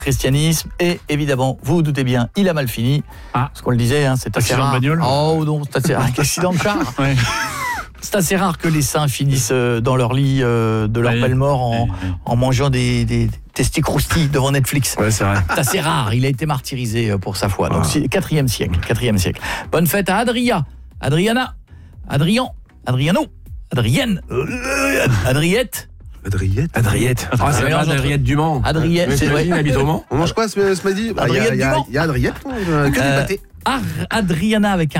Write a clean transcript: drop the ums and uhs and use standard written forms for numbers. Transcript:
christianisme et évidemment, vous vous doutez bien, il a mal fini. Ce qu'on le disait, c'est assez rare. Oh non, c'est assez rare. Accident de char. Ouais. C'est assez rare que les saints finissent dans leur lit de leur belle mort en mangeant des testicroustilles devant Netflix. Ouais, c'est vrai. C'est assez rare, il a été martyrisé pour sa foi. Donc 4e siècle. Bonne fête à Adria, Adriana, Adrian, Adriano, Adrienne, Adriette. Adriette. C'est Adriette du Mans. Adriette, c'est vrai. Il habite au Mans. On mange quoi ce midi? Adriette du Mans. Il y a Adriette, que du pâté. Adriana avec un